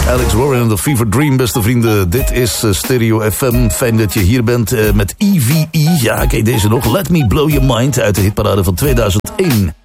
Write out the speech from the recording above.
Alex Warren en The Fever Dream, beste vrienden. Dit is Stereo FM. Fijn dat je hier bent met EVE. Ja, ken je deze nog? Let Me Blow Your Mind uit de hitparade van 2001.